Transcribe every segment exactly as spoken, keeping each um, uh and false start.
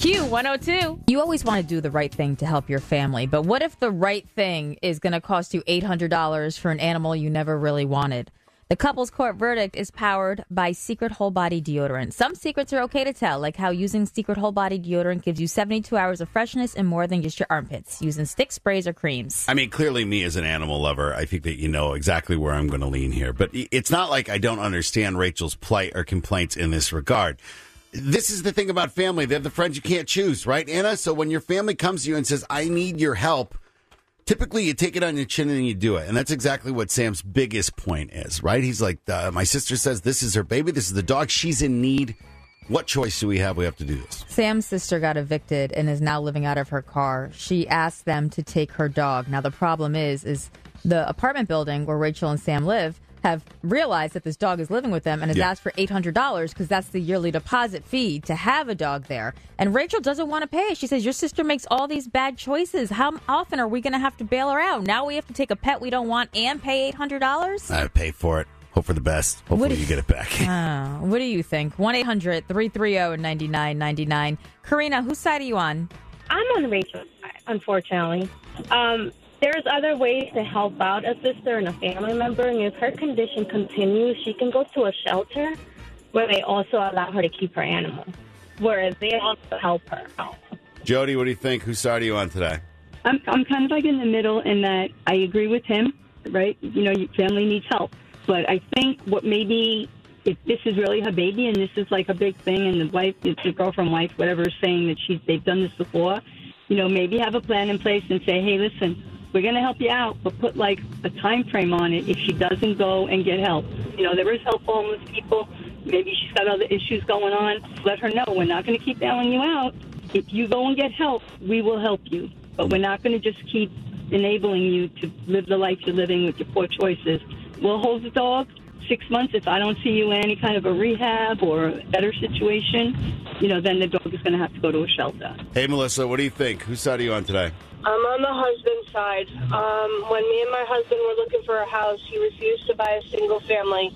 Q one oh two. You always want to do the right thing to help your family, but what if the right thing is going to cost you eight hundred dollars for an animal you never really wanted? The couple's court verdict is powered by Secret Whole Body Deodorant. Some secrets are okay to tell, like how using Secret Whole Body Deodorant gives you seventy-two hours of freshness and more than just your armpits, using sticks, sprays, or creams. I mean, clearly me as an animal lover, I think that you know exactly where I'm going to lean here. But it's not like I don't understand Rachel's plight or complaints in this regard. This is the thing about family. They're the friends you can't choose, right, Anna? So when your family comes to you and says, I need your help, typically you take it on your chin and you do it. And that's exactly what Sam's biggest point is, right? He's like, uh, my sister says this is her baby. This is the dog. She's in need. What choice do we have? We have to do this. Sam's sister got evicted and is now living out of her car. She asked them to take her dog. Now, the problem is, is the apartment building where Rachel and Sam live have realized that this dog is living with them and has yeah. asked for eight hundred dollars because that's the yearly deposit fee to have a dog there. And Rachel doesn't want to pay. She says, your sister makes all these bad choices. How often are we going to have to bail her out? Now we have to take a pet we don't want and pay eight hundred dollars? I pay for it. Hope for the best. Hopefully you, you get it back. uh, what do you think? one eight hundred three three zero nine nine nine nine. Karina, whose side are you on? I'm on Rachel's side, unfortunately. Um... There's other ways to help out a sister and a family member, and if her condition continues, she can go to a shelter where they also allow her to keep her animal, whereas they also help her out. Jody, what do you think? Whose side are you on today? I'm I'm kind of like in the middle in that I agree with him, right? You know, your family needs help. But I think what maybe, if this is really her baby and this is like a big thing and the wife, the girlfriend wife, whatever, is saying that she's they've done this before, you know, maybe have a plan in place and say, hey, listen, we're going to help you out, but put like a time frame on it if she doesn't go and get help. You know, there is help for homeless people. Maybe she's got other issues going on. Let her know. We're not going to keep bailing you out. If you go and get help, we will help you. But we're not going to just keep enabling you to live the life you're living with your poor choices. We'll hold the dog six months. If I don't see you in any kind of a rehab or a better situation, you know, then the dog is going to have to go to a shelter. Hey, Melissa, what do you think? Whose side are you on today? I'm on the husband's side. Um, when me and my husband were looking for a house, he refused to buy a single family.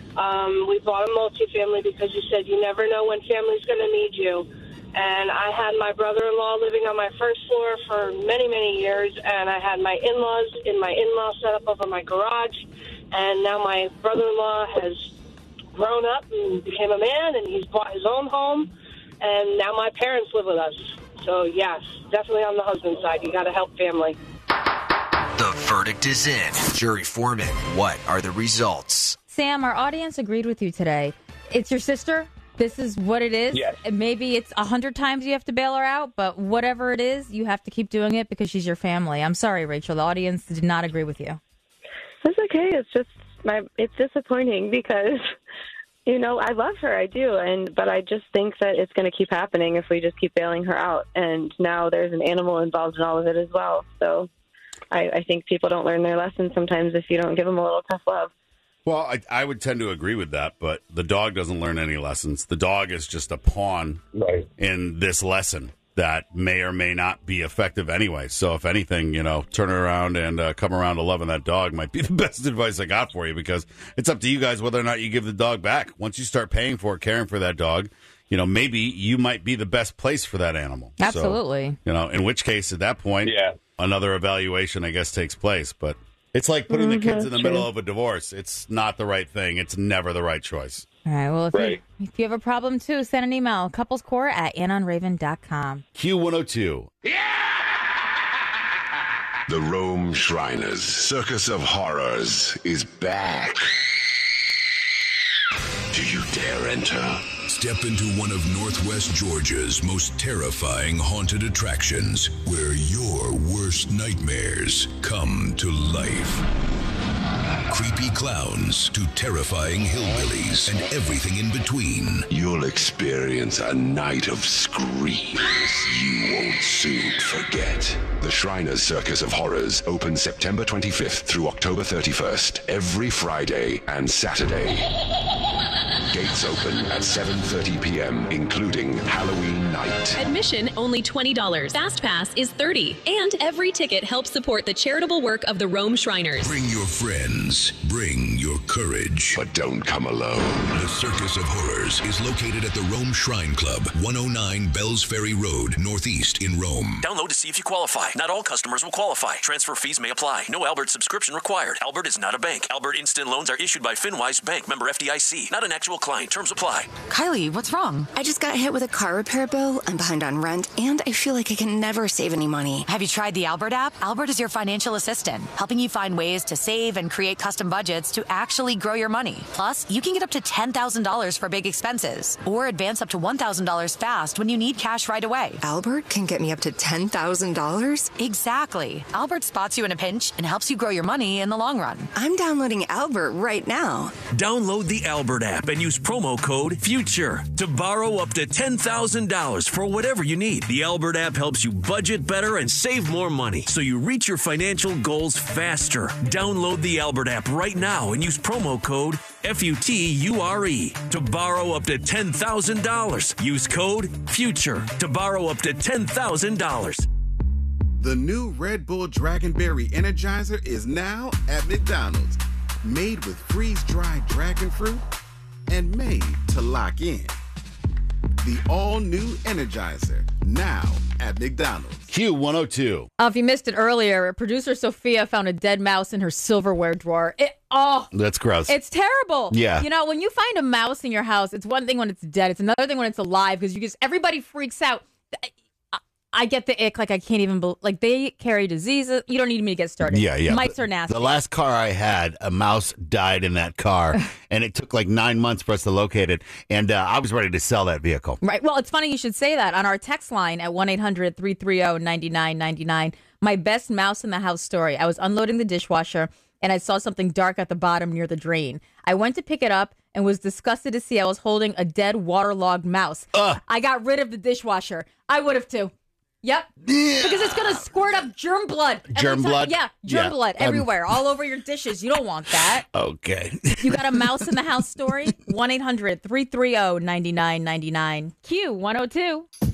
Um, we bought a multifamily because he said you never know when family's going to need you. And I had my brother-in-law living on my first floor for many, many years, and I had my in-laws in my in-law setup over my garage. And now my brother-in-law has grown up and became a man, and he's bought his own home. And now my parents live with us. So, yes, definitely on the husband's side. You got to help family. The verdict is in. Jury foreman, what are the results? Sam, our audience agreed with you today. It's your sister. This is what it is. Yes. Maybe it's a hundred times you have to bail her out, but whatever it is, you have to keep doing it because she's your family. I'm sorry, Rachel. The audience did not agree with you. That's okay. It's just my. It's disappointing because, you know, I love her. I do. And but I just think that it's going to keep happening if we just keep bailing her out. And now there's an animal involved in all of it as well. So I, I think people don't learn their lesson sometimes if you don't give them a little tough love. Well, I, I would tend to agree with that, but the dog doesn't learn any lessons. The dog is just a pawn right. in this lesson that may or may not be effective anyway. So if anything, you know, turn around and uh, come around to loving that dog might be the best advice I got for you, because it's up to you guys whether or not you give the dog back. Once you start paying for it, caring for that dog, you know, maybe you might be the best place for that animal. Absolutely. So, you know, in which case at that point, yeah. another evaluation, I guess, takes place. But it's like putting the kids in the middle of a divorce. It's not the right thing. It's never the right choice. All right. Well, if, right. you, if you have a problem, too, send an email. couplescore at ann raven dot com. Q one oh two. Yeah! The Rome Shriners Circus of Horrors is back. Do you dare enter? Step into one of Northwest Georgia's most terrifying haunted attractions, where your worst nightmares come to life. Creepy clowns to terrifying hillbillies and everything in between. You'll experience a night of screams you won't soon forget. The Shriners Circus of Horrors opens September twenty-fifth through October thirty-first, every Friday and Saturday. Gates open at seven thirty p.m., including Halloween night. Admission only twenty dollars. Fast Pass is thirty dollars. And every ticket helps support the charitable work of the Rome Shriners. Bring your friends. Bring your courage. But don't come alone. The Circus of Horrors is located at the Rome Shrine Club, one oh nine Bells Ferry Road, Northeast in Rome. Download to see if you qualify. Not all customers will qualify. Transfer fees may apply. No Albert subscription required. Albert is not a bank. Albert Instant Loans are issued by FinWise Bank, member F D I C. Not an actual client. Terms apply. Kylie, what's wrong? I just got hit with a car repair bill. I'm behind on rent, and I feel like I can never save any money. Have you tried the Albert app? Albert is your financial assistant, helping you find ways to save and create custom budgets to actually grow your money. Plus, you can get up to ten thousand dollars for big expenses, or advance up to one thousand dollars fast when you need cash right away. Albert can get me up to ten thousand dollars? Exactly. Albert spots you in a pinch and helps you grow your money in the long run. I'm downloading Albert right now. Download the Albert app and use promo code FUTURE to borrow up to ten thousand dollars for whatever you need. The Albert app helps you budget better and save more money so you reach your financial goals faster. Download the Albert app right now and use promo code FUTURE to borrow up to ten thousand dollars. Use code FUTURE to borrow up to ten thousand dollars. The new Red Bull Dragonberry Energizer is now at McDonald's. Made with freeze-dried dragon fruit and made to lock in. The all-new Energizer, now at McDonald's. Q one oh two. Uh, if you missed it earlier, producer Sophia found a dead mouse in her silverware drawer. It, oh, That's gross. It's terrible. Yeah. You know, when you find a mouse in your house, it's one thing when it's dead. It's another thing when it's alive because you just everybody freaks out. I, I get the ick. Like I can't even believe. Like they carry diseases. You don't need me to get started. Yeah, yeah. Mice are nasty. The last car I had, a mouse died in that car, and it took like nine months for us to locate it. And uh, I was ready to sell that vehicle. Right. Well, it's funny you should say that. On our text line at one eight hundred three three zero nine nine nine nine, my best mouse in the house story. I was unloading the dishwasher, and I saw something dark at the bottom near the drain. I went to pick it up and was disgusted to see I was holding a dead waterlogged mouse. Ugh. I got rid of the dishwasher. I would have too. Yep. Yeah. Because it's going to squirt up germ blood. every Germ time. blood? Yeah, germ Yeah, blood um, everywhere, all over your dishes. You don't want that. Okay. You got a mouse in the house story? one eight hundred three three zero nine nine nine nine. Q one oh two.